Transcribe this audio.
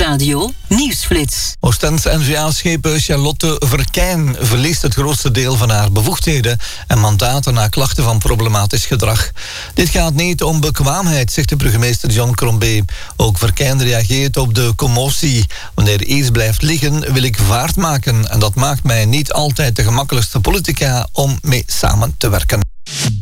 Radio Nieuwsflits. Oostens-NVA-schepen Charlotte Verkijn verliest het grootste deel van haar bevoegdheden en mandaten na klachten van problematisch gedrag. Dit gaat niet om bekwaamheid, zegt de burgemeester John Crombé. Ook Verkijn reageert op de commotie. Wanneer iets blijft liggen, wil ik vaart maken en dat maakt mij niet altijd de gemakkelijkste politica om mee samen te werken.